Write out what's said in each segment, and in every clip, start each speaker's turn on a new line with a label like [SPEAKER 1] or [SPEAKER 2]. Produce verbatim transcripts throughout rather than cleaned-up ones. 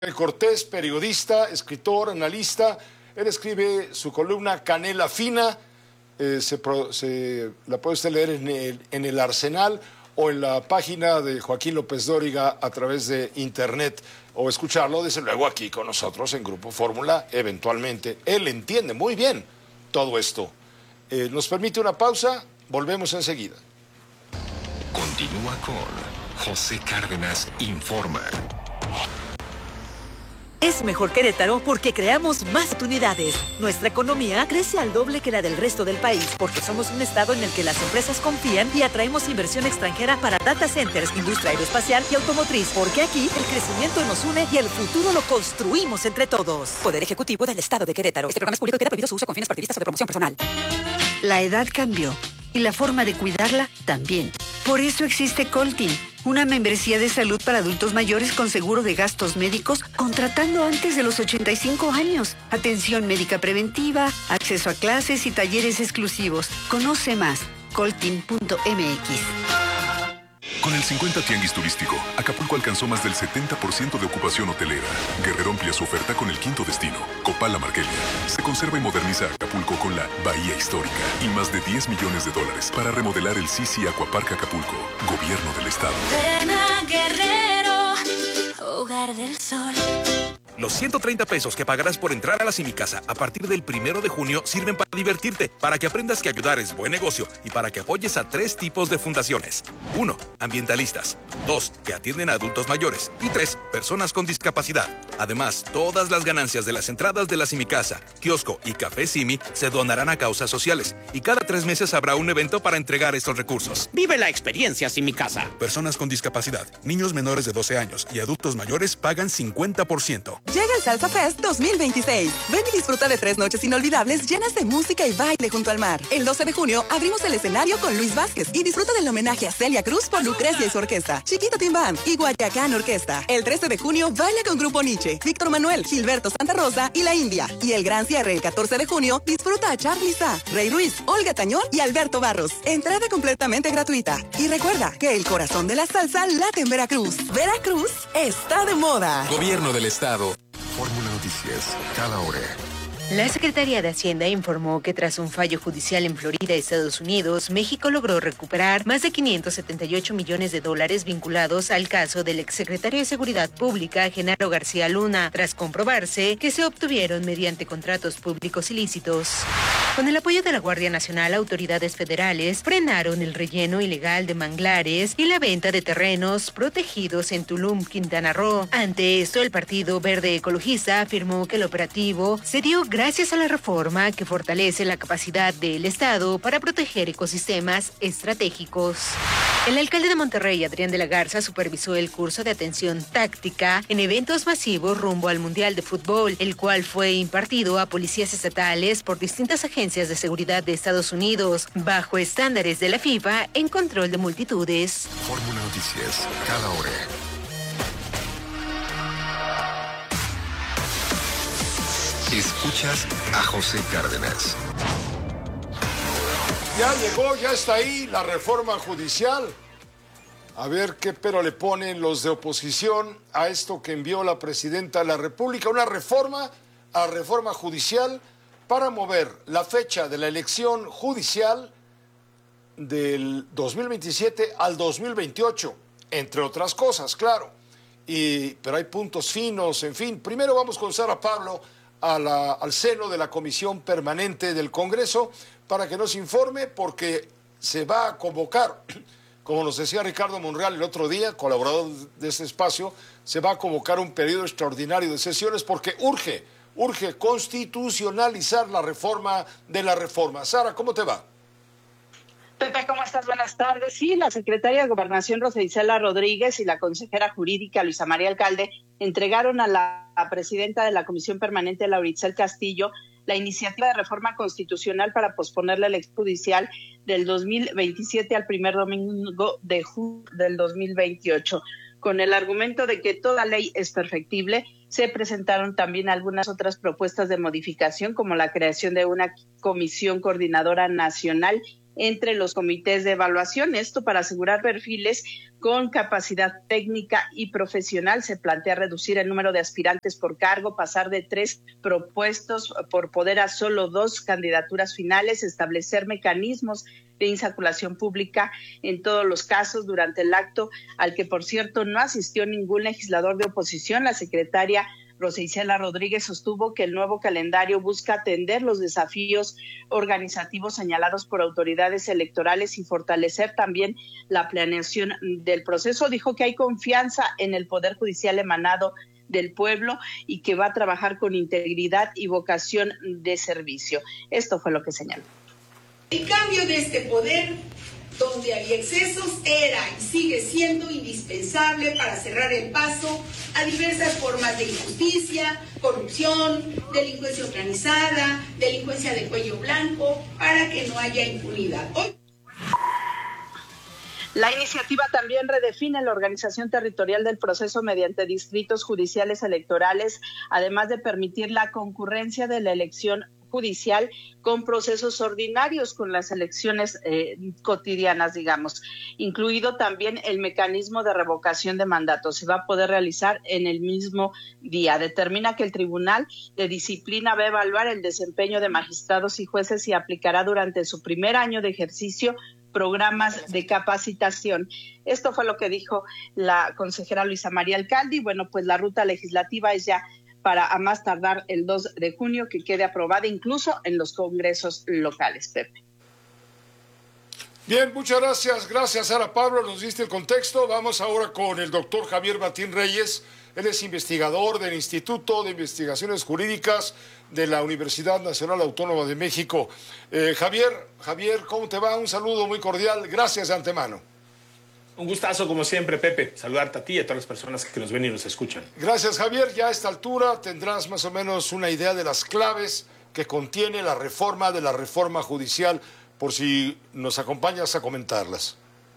[SPEAKER 1] Cortés, periodista, escritor, analista. Él escribe su columna Canela Fina. Eh, se, se, la puede usted leer en el, en el Arsenal o en la página de Joaquín López Dóriga a través de internet, o escucharlo desde luego aquí con nosotros en Grupo Fórmula eventualmente. Él entiende muy bien todo esto. Eh, nos permite una pausa, volvemos enseguida.
[SPEAKER 2] Continúa con José Cárdenas Informa.
[SPEAKER 3] Es mejor Querétaro porque creamos más oportunidades. Nuestra economía crece al doble que la del resto del país porque somos un estado en el que las empresas confían y atraemos inversión extranjera para data centers, industria aeroespacial y automotriz. Porque aquí el crecimiento nos une y el futuro lo construimos entre todos. Poder Ejecutivo del Estado de Querétaro. Este programa es público y queda prohibido su uso con fines partidistas o de promoción personal.
[SPEAKER 4] La edad cambió y la forma de cuidarla también. Por eso existe Coltin, una membresía de salud para adultos mayores con seguro de gastos médicos, contratando antes de los ochenta y cinco años. Atención médica preventiva, acceso a clases y talleres exclusivos. Conoce más, coltin punto m x.
[SPEAKER 5] Con el cincuenta Tianguis Turístico, Acapulco alcanzó más del setenta por ciento de ocupación hotelera. Guerrero amplia su oferta con el quinto destino, Copala Marquelia. Se conserva y moderniza Acapulco con la Bahía Histórica y más de diez millones de dólares para remodelar el Sisi Aquapark Acapulco, Gobierno del Estado.
[SPEAKER 6] Ven a Guerrero, hogar del sol.
[SPEAKER 7] Los ciento treinta pesos que pagarás por entrar a la Simicasa a partir del primero de junio sirven para divertirte, para que aprendas que ayudar es buen negocio y para que apoyes a tres tipos de fundaciones. Uno, ambientalistas. Dos, que atienden a adultos mayores. Y tres, personas con discapacidad. Además, todas las ganancias de las entradas de la Simicasa, kiosco y café Simi se donarán a causas sociales. Y cada tres meses habrá un evento para entregar estos recursos.
[SPEAKER 8] Vive la experiencia Simicasa.
[SPEAKER 7] Personas con discapacidad, niños menores de doce años y adultos mayores pagan cincuenta por ciento.
[SPEAKER 9] Llega el Salsa Fest dos mil veintiséis. Ven y disfruta de tres noches inolvidables llenas de música y baile junto al mar. El doce de junio abrimos el escenario con Luis Vázquez y disfruta del homenaje a Celia Cruz por Lucrecia y su orquesta, Chiquita Team Band y Guayacán Orquesta. El trece de junio baila con Grupo Nietzsche, Víctor Manuel, Gilberto Santa Rosa y La India. Y el gran cierre el catorce de junio disfruta a Charly Sá, Rey Ruiz, Olga Tañón y Alberto Barros. Entrada completamente gratuita. Y recuerda que el corazón de la salsa late en Veracruz. Veracruz está de moda.
[SPEAKER 2] Gobierno del Estado. Fórmula Noticias, cada hora.
[SPEAKER 10] La Secretaría de Hacienda informó que tras un fallo judicial en Florida, Estados Unidos, México logró recuperar más de quinientos setenta y ocho millones de dólares vinculados al caso del exsecretario de Seguridad Pública, Genaro García Luna, tras comprobarse que se obtuvieron mediante contratos públicos ilícitos. Con el apoyo de la Guardia Nacional, autoridades federales frenaron el relleno ilegal de manglares y la venta de terrenos protegidos en Tulum, Quintana Roo. Ante esto, el Partido Verde Ecologista afirmó que el operativo se dio gracias a la reforma que fortalece la capacidad del Estado para proteger ecosistemas estratégicos. El alcalde de Monterrey, Adrián de la Garza, supervisó el curso de atención táctica en eventos masivos rumbo al Mundial de Fútbol, el cual fue impartido a policías estatales por distintas agencias de seguridad de Estados Unidos, bajo estándares de la FIFA en control de multitudes.
[SPEAKER 2] Fórmula Noticias, cada hora. Escuchas a José Cárdenas.
[SPEAKER 1] Ya llegó, ya está ahí la reforma judicial. A ver qué pero le ponen los de oposición a esto que envió la presidenta de la República, una reforma a reforma judicial para mover la fecha de la elección judicial del dos mil veintisiete al dos mil veintiocho, entre otras cosas, claro. Y, pero hay puntos finos, en fin. Primero vamos con Sara Pablo a la, al seno de la Comisión Permanente del Congreso para que nos informe, porque se va a convocar, como nos decía Ricardo Monreal el otro día, colaborador de este espacio, se va a convocar un periodo extraordinario de sesiones porque urge, urge constitucionalizar la reforma de la reforma. Sara, ¿cómo te va?
[SPEAKER 11] Pepe, ¿cómo estás? Buenas tardes. Sí, la secretaria de Gobernación, Rosa Isela Rodríguez, y la consejera jurídica, Luisa María Alcalde, entregaron a la presidenta de la Comisión Permanente, Laura Itzel Castillo, la iniciativa de reforma constitucional para posponer la elección judicial del dos mil veintisiete al primer domingo de junio del dos mil veintiocho. Con el argumento de que toda ley es perfectible, se presentaron también algunas otras propuestas de modificación, como la creación de una comisión coordinadora nacional entre los comités de evaluación. Esto para asegurar perfiles con capacidad técnica y profesional. Se plantea reducir el número de aspirantes por cargo, pasar de tres propuestos por poder a solo dos candidaturas finales, establecer mecanismos de insaculación pública en todos los casos. Durante el acto, al que por cierto no asistió ningún legislador de oposición, la secretaria Rosa Isela Rodríguez sostuvo que el nuevo calendario busca atender los desafíos organizativos señalados por autoridades electorales y fortalecer también la planeación del proceso. Dijo que hay confianza en el Poder Judicial emanado del pueblo y que va a trabajar con integridad y vocación de servicio. Esto fue lo que señaló.
[SPEAKER 12] El cambio de este poder, donde había excesos, era y sigue siendo indispensable para cerrar el paso a diversas formas de injusticia, corrupción, delincuencia organizada, delincuencia de cuello blanco, para que no haya impunidad. Hoy...
[SPEAKER 11] La iniciativa también redefine la organización territorial del proceso mediante distritos judiciales electorales, además de permitir la concurrencia de la elección judicial con procesos ordinarios, con las elecciones eh, cotidianas, digamos, incluido también el mecanismo de revocación de mandato. Se va a poder realizar en el mismo día. Determina que el Tribunal de Disciplina va a evaluar el desempeño de magistrados y jueces y aplicará durante su primer año de ejercicio programas de capacitación. Esto fue lo que dijo la consejera Luisa María Alcalde y bueno, pues la ruta legislativa es ya para a más tardar el dos de junio que quede aprobada incluso en los congresos locales, Pepe.
[SPEAKER 1] Bien, muchas gracias. Gracias, Sara Pablo, nos diste el contexto. Vamos ahora con el doctor Javier Martín Reyes. Él es investigador del Instituto de Investigaciones Jurídicas de la Universidad Nacional Autónoma de México. Eh, Javier, Javier, ¿cómo te va? Un saludo muy cordial. Gracias de antemano.
[SPEAKER 13] Un gustazo, como siempre, Pepe. Saludarte a ti y a todas las personas que nos ven y nos escuchan.
[SPEAKER 1] Gracias, Javier. Ya a esta altura tendrás más o menos una idea de las claves que contiene la reforma de la reforma judicial, por si nos acompañas a comentarlas.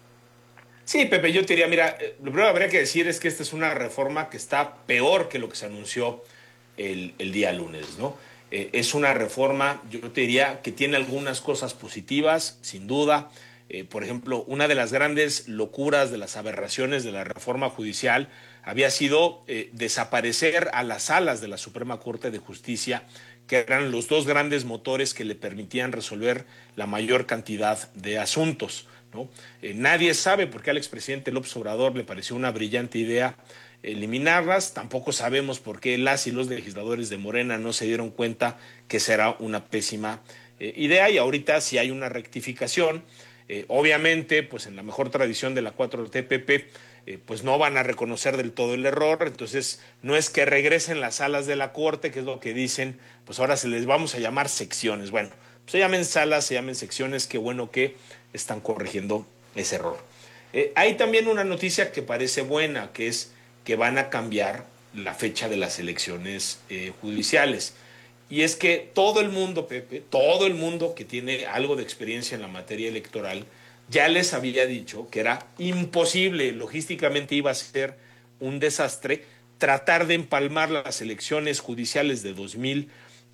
[SPEAKER 13] Sí, Pepe, yo te diría, mira, lo primero que habría que decir es que esta es una reforma que está peor que lo que se anunció el, el día lunes, ¿no? Eh, es una reforma, yo te diría, que tiene algunas cosas positivas, sin duda. Eh, por ejemplo, una de las grandes locuras, de las aberraciones de la reforma judicial había sido eh, desaparecer a las salas de la Suprema Corte de Justicia, que eran los dos grandes motores que le permitían resolver la mayor cantidad de asuntos, ¿no? Eh, nadie sabe por qué al expresidente López Obrador le pareció una brillante idea eliminarlas. Tampoco sabemos por qué las y los legisladores de Morena no se dieron cuenta que será una pésima eh, idea, y ahorita si hay una rectificación. Eh, obviamente, pues en la mejor tradición de la cuatro T, Pepe, eh, pues no van a reconocer del todo el error. Entonces no es que regresen las salas de la Corte, que es lo que dicen, pues ahora se les vamos a llamar secciones. Bueno, pues se llamen salas, se llamen secciones, qué bueno que están corrigiendo ese error. Eh, hay también una noticia que parece buena, que es que van a cambiar la fecha de las elecciones eh, judiciales. Y es que todo el mundo, Pepe, todo el mundo que tiene algo de experiencia en la materia electoral, ya les había dicho que era imposible, logísticamente iba a ser un desastre, tratar de empalmar las elecciones judiciales de dos mil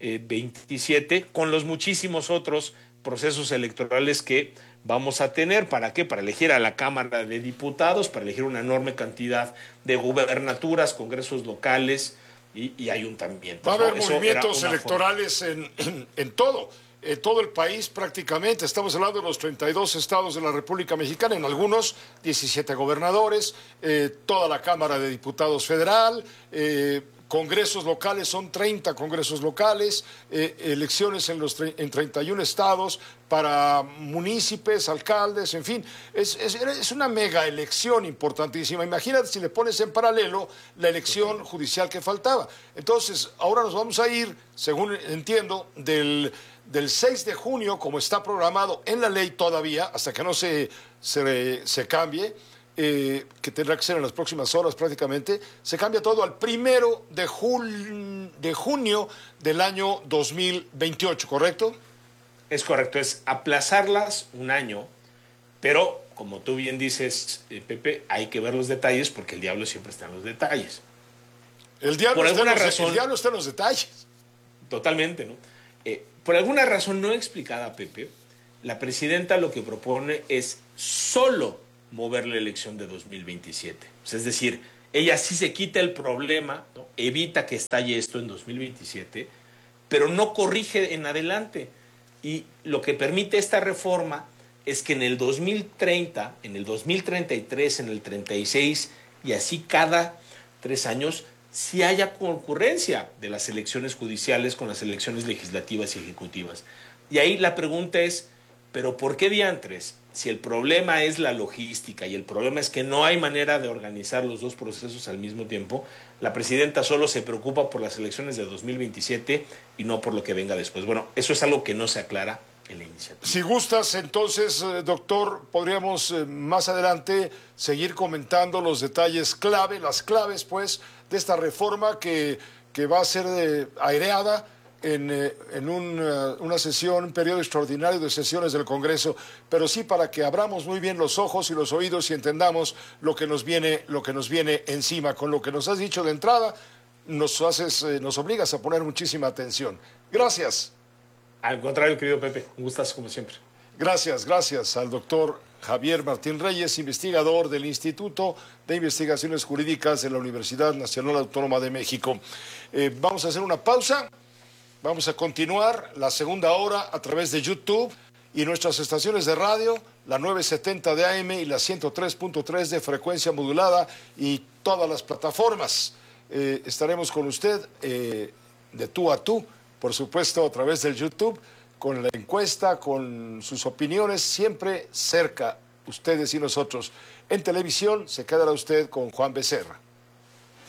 [SPEAKER 13] veintisiete con los muchísimos otros procesos electorales que vamos a tener. ¿Para qué? Para elegir a la Cámara de Diputados, para elegir una enorme cantidad de gubernaturas, congresos locales y, y ayuntamientos.
[SPEAKER 1] Va a haber
[SPEAKER 13] ¿no?
[SPEAKER 1] movimientos electorales en, en, en todo, en todo el país prácticamente. Estamos hablando de los treinta y dos estados de la República Mexicana, en algunos diecisiete gobernadores, eh, toda la Cámara de Diputados federal, eh, congresos locales, son treinta congresos locales, eh, elecciones en los en treinta y un estados para municipios, alcaldes, en fin, es, es, es una mega elección importantísima. Imagínate si le pones en paralelo la elección judicial que faltaba. Entonces, ahora nos vamos a ir, según entiendo, del, del seis de junio, como está programado en la ley todavía, hasta que no se, se, se cambie, Eh, que tendrá que ser en las próximas horas prácticamente, se cambia todo al primero de, jul de junio del año dos mil veintiocho, ¿correcto?
[SPEAKER 13] Es correcto, es aplazarlas un año, pero como tú bien dices, eh, Pepe, hay que ver los detalles porque el diablo siempre está en los detalles.
[SPEAKER 1] El diablo,
[SPEAKER 13] por
[SPEAKER 1] está,
[SPEAKER 13] alguna
[SPEAKER 1] en los,
[SPEAKER 13] razón,
[SPEAKER 1] el diablo está en los detalles.
[SPEAKER 13] Totalmente, ¿no? Eh, por alguna razón no explicada, Pepe, La presidenta lo que propone es solo mover la elección de dos mil veintisiete. Pues es decir, ella sí se quita el problema, ¿no? Evita que estalle esto en dos mil veintisiete, pero no corrige en adelante. Y lo que permite esta reforma es que en el dos mil treinta, en el dos mil treinta y tres, en el treinta y seis y así cada tres años, sí haya concurrencia de las elecciones judiciales con las elecciones legislativas y ejecutivas. Y ahí la pregunta es, ¿pero por qué diantres? Si el problema es la logística y el problema es que no hay manera de organizar los dos procesos al mismo tiempo, la presidenta solo se preocupa por las elecciones de dos mil veintisiete y no por lo que venga después. Bueno, eso es algo que no se aclara en la iniciativa.
[SPEAKER 1] Si gustas, entonces, eh, doctor, podríamos eh, más adelante seguir comentando los detalles clave, las claves, pues, de esta reforma que, que va a ser eh, aireada en, eh, en un, uh, una sesión, un periodo extraordinario de sesiones del Congreso, pero sí para que abramos muy bien los ojos y los oídos y entendamos lo que nos viene, lo que nos viene encima. Con lo que nos has dicho de entrada, nos haces, eh, nos obligas a poner muchísima atención. Gracias.
[SPEAKER 13] Al contrario, querido Pepe, un gustazo como siempre.
[SPEAKER 1] Gracias, gracias al doctor Javier Martín Reyes, investigador del Instituto de Investigaciones Jurídicas de la Universidad Nacional Autónoma de México. Eh, vamos a hacer una pausa, vamos a continuar la segunda hora a través de YouTube y nuestras estaciones de radio, la novecientos setenta de A M y la ciento tres punto tres de frecuencia modulada y todas las plataformas. Eh, estaremos con usted eh, de tú a tú, por supuesto, a través del YouTube, con la encuesta, con sus opiniones, siempre cerca, ustedes y nosotros. En televisión se quedará usted con Juan Becerra.